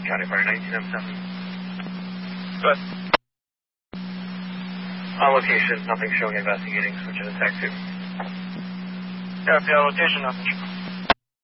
County Fire 1907. Good. On location, nothing showing investigating. Switching to tech 2. Copy on location, nothing.